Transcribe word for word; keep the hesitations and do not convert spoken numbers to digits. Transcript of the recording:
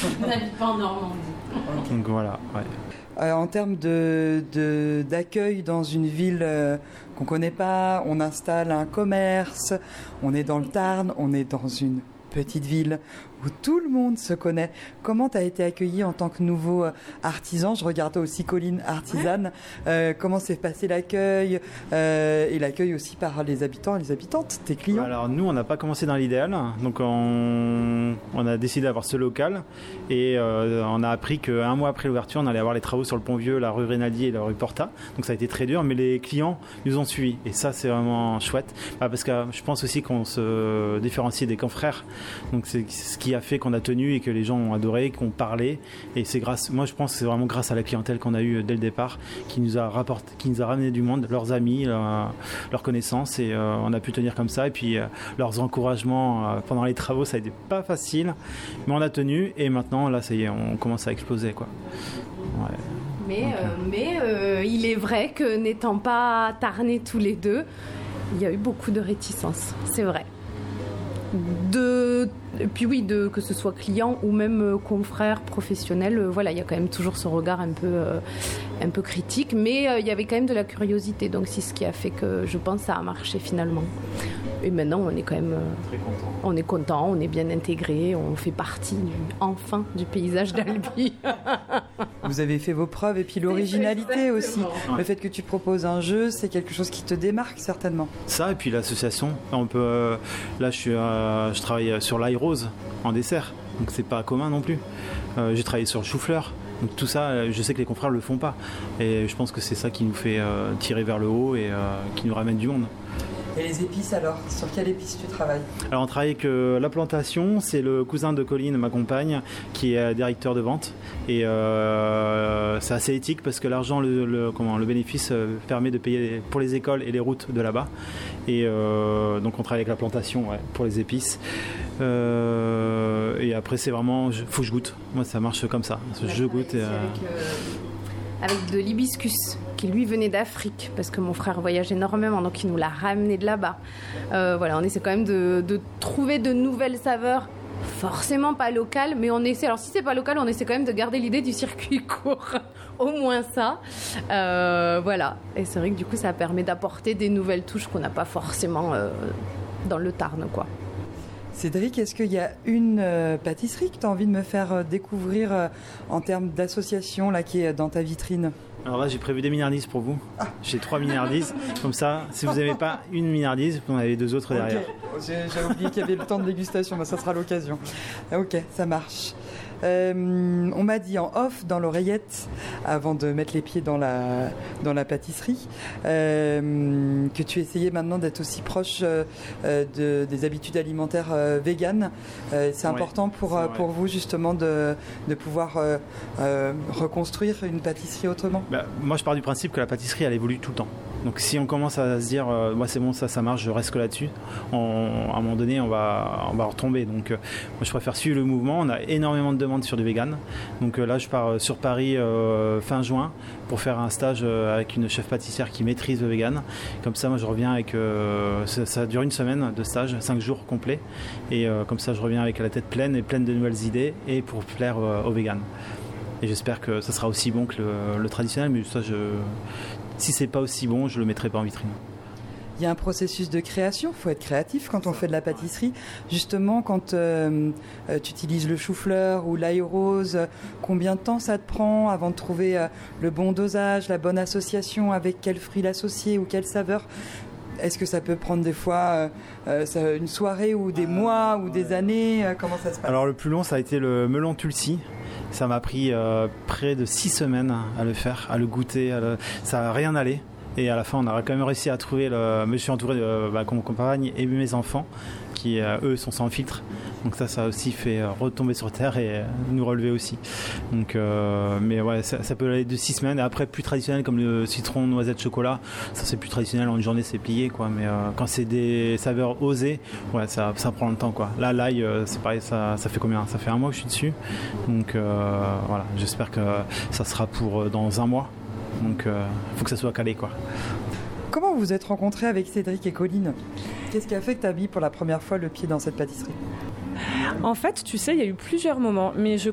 Je n'habite pas en Normandie. Donc voilà, ouais. Euh, en termes de, de, d'accueil dans une ville euh, qu'on ne connaît pas, on installe un commerce, on est dans le Tarn, on est dans une petite ville où tout le monde se connaît. Comment tu as été accueilli en tant que nouveau artisan ? Je regardais aussi Colline artisane. Euh, comment s'est passé l'accueil euh, et l'accueil aussi par les habitants et les habitantes, tes clients ? Alors nous, on n'a pas commencé dans l'idéal, donc on, on a décidé d'avoir ce local et euh, on a appris qu'un mois après l'ouverture, on allait avoir les travaux sur le Pont Vieux, la rue Rinaldi et la rue Porta. Donc ça a été très dur, mais les clients nous ont suivis et ça, c'est vraiment chouette. Bah, parce que je pense aussi qu'on se différencie des confrères. Donc c'est ce qui a fait qu'on a tenu et que les gens ont adoré, qu'on parlait. Et c'est grâce, moi je pense que c'est vraiment grâce à la clientèle qu'on a eue dès le départ qui nous a rapporté, qui nous a ramené du monde, leurs amis, leur, leurs connaissances, et euh, on a pu tenir comme ça. Et puis euh, leurs encouragements euh, pendant les travaux, ça a été pas facile, mais on a tenu et maintenant là ça y est, on commence à exploser quoi. Ouais. Mais, euh, mais euh, il est vrai que n'étant pas tarnés tous les deux, il y a eu beaucoup de réticences, c'est vrai. De, et puis oui, de, que ce soit client ou même euh, confrère, professionnel, euh, voilà, il y a quand même toujours ce regard un peu, euh, un peu critique, mais euh, il y avait quand même de la curiosité, donc c'est ce qui a fait que je pense que ça a marché finalement. Et maintenant, on est quand même, euh, Très content. On est content, on est bien intégré, on fait partie du, enfin du paysage d'Albi. Vous avez fait vos preuves et puis l'originalité aussi. Ouais. Le fait que tu proposes un jeu, c'est quelque chose qui te démarque certainement. Ça et puis l'association. On peut, euh, là, je suis, euh, je travaille sur l'ail rose en dessert, donc c'est pas commun non plus. Euh, j'ai travaillé sur le chou-fleur. Donc tout ça, je sais que les confrères le font pas. Et je pense que c'est ça qui nous fait euh, tirer vers le haut et euh, qui nous ramène du monde. Et les épices alors ? Sur quelle épice tu travailles ? Alors on travaille avec euh, la plantation, c'est le cousin de Colline, ma compagne, qui est directeur de vente. Et euh, c'est assez éthique parce que l'argent, le, le, comment, le bénéfice euh, permet de payer pour les écoles et les routes de là-bas. Et euh, donc on travaille avec la plantation ouais, pour les épices. Euh, et après c'est vraiment, il faut que je goûte. Moi ça marche comme ça, je goûte. Et, euh... avec, euh, avec de l'hibiscus qui lui venait d'Afrique parce que mon frère voyage énormément, donc il nous l'a ramené de là-bas. Euh, voilà, on essaie quand même de, de trouver de nouvelles saveurs, forcément pas locales, mais on essaie. Alors si c'est pas local, on essaie quand même de garder l'idée du circuit court, au moins ça. Euh, voilà, et c'est vrai que du coup ça permet d'apporter des nouvelles touches qu'on n'a pas forcément euh, dans le Tarn, quoi. Cédric, est-ce qu'il y a une euh, pâtisserie que tu as envie de me faire euh, découvrir euh, en termes d'association là, qui est dans ta vitrine ? Alors là, j'ai prévu des minardises pour vous. Ah. J'ai trois minardises. Comme ça, si vous n'avez pas une minardise, vous en avez deux autres derrière. Okay. J'ai, j'ai oublié qu'il y avait le temps de dégustation, mais ça sera l'occasion. Ok, ça marche. Euh, on m'a dit en off, dans l'oreillette, avant de mettre les pieds dans la, dans la pâtisserie, euh, que tu essayais maintenant d'être aussi proche euh, de, des habitudes alimentaires euh, véganes. Euh, c'est ouais, important pour, c'est pour vous justement de, de pouvoir euh, euh, reconstruire une pâtisserie autrement. Bah, moi je pars du principe que la pâtisserie elle évolue tout le temps. Donc si on commence à se dire euh, moi c'est bon, ça ça marche, je reste que là-dessus, on, à un moment donné on va, on va retomber. Donc euh, moi je préfère suivre le mouvement. On a énormément de demandes sur du vegan. Donc euh, là je pars sur Paris euh, fin juin pour faire un stage euh, avec une chef pâtissière qui maîtrise le vegan. Comme ça moi je reviens avec euh, ça, ça dure une semaine de stage, cinq jours complets, et euh, comme ça je reviens avec la tête pleine et pleine de nouvelles idées et pour plaire euh, aux vegan. Et j'espère que ça sera aussi bon que le, le traditionnel, mais ça je si c'est pas aussi bon, je le mettrai pas en vitrine. Il y a un processus de création, il faut être créatif quand on fait de la pâtisserie. Justement, quand euh, tu utilises le chou-fleur ou l'ail rose, combien de temps ça te prend avant de trouver euh, le bon dosage, la bonne association, avec quel fruit l'associer ou quelle saveur ? Est-ce que ça peut prendre des fois euh, une soirée ou des mois ou des années ? Comment ça se passe ? Alors le plus long, ça a été le melon tulsi. Ça m'a pris euh, près de six semaines à le faire, à le goûter. À le... Ça n'a rien allé. Et à la fin, on a quand même réussi à trouver le... Je suis entouré de bah, mon compagne et mes enfants qui, euh, eux, sont sans filtre. Donc ça, ça a aussi fait retomber sur terre et nous relever aussi. Donc, euh, mais ouais, ça, ça peut aller de six semaines. Et après, plus traditionnel comme le citron, noisette, chocolat, ça c'est plus traditionnel. En une journée, c'est plié, quoi. Mais euh, quand c'est des saveurs osées, ouais, ça, ça prend le temps, quoi. Là, l'ail, euh, c'est pareil. Ça, ça fait combien ? Ça fait un mois que je suis dessus. Donc euh, voilà, j'espère que ça sera pour dans un mois. Donc, il euh, faut que ça soit calé, quoi. Comment vous vous êtes rencontrés avec Cédric et Colline ? Qu'est-ce qui a fait que tu as mis pour la première fois le pied dans cette pâtisserie ? En fait, tu sais, il y a eu plusieurs moments, mais je